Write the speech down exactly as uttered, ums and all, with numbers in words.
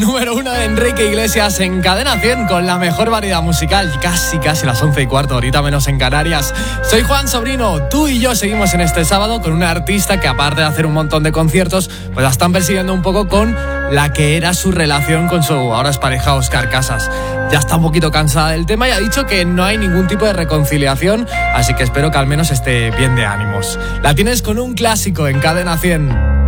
Número uno de Enrique Iglesias en Cadena cien con la mejor variedad musical. Casi, casi las once y cuarto, ahorita menos en Canarias. Soy Juan Sobrino. Tú y yo seguimos en este sábado con una artista que, aparte de hacer un montón de conciertos, pues la están persiguiendo un poco con la que era su relación con su ahora expareja Óscar Casas. Ya está un poquito cansada del tema y ha dicho que no hay ningún tipo de reconciliación, así que espero que al menos esté bien de ánimos. La tienes con un clásico en Cadena cien.